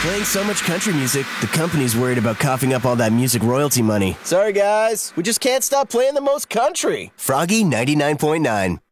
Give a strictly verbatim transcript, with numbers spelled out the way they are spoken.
Playing so much country music, the company's worried about coughing up all that music royalty money. Sorry, guys. We just can't stop playing the most country. Froggy ninety-nine point nine.